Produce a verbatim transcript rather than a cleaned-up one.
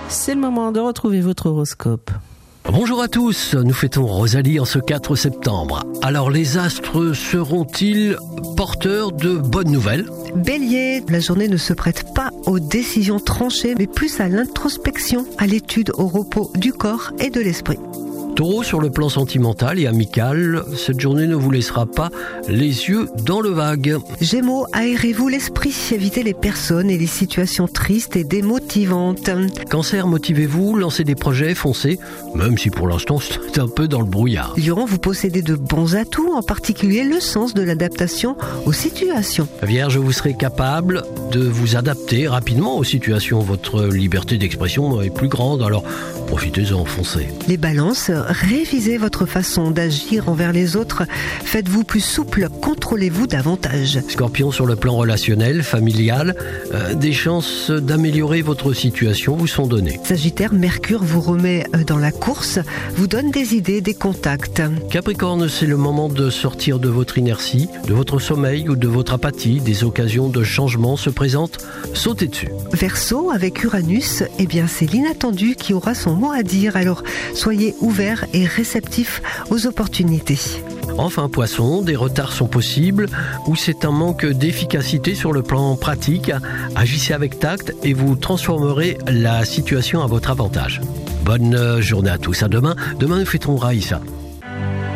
C'est le moment de retrouver votre horoscope. Bonjour à tous, nous fêtons Rosalie en ce quatre septembre. Alors les astres seront-ils porteurs de bonnes nouvelles ? Bélier, la journée ne se prête pas aux décisions tranchées, mais plus à l'introspection, à l'étude, au repos du corps et de l'esprit. Taureau, sur le plan sentimental et amical, cette journée ne vous laissera pas les yeux dans le vague. Gémeaux, aérez-vous l'esprit, évitez les personnes et les situations tristes et démotivantes. Cancer, motivez-vous, lancez des projets, foncez, même si pour l'instant c'est un peu dans le brouillard. Lion, vous possédez de bons atouts, en particulier le sens de l'adaptation aux situations. Vierge, vous serez capable de vous adapter rapidement aux situations. Votre liberté d'expression est plus grande, alors profitez-en, foncez. Les balances, révisez votre façon d'agir envers les autres. Faites-vous plus souple, contrôlez-vous davantage. Scorpion, sur le plan relationnel, familial, euh, des chances d'améliorer votre situation vous sont données. Sagittaire, Mercure vous remet dans la course, vous donne des idées, des contacts. Capricorne, c'est le moment de sortir de votre inertie, de votre sommeil ou de votre apathie. Des occasions de changement se présentent, sautez dessus. Verseau, avec Uranus, eh bien c'est l'inattendu qui aura son mot à dire, alors soyez ouverts et réceptifs aux opportunités. Enfin, Poisson, des retards sont possibles ou c'est un manque d'efficacité sur le plan pratique. Agissez avec tact et vous transformerez la situation à votre avantage. Bonne journée à tous. À demain. Demain, nous fêterons Raïssa.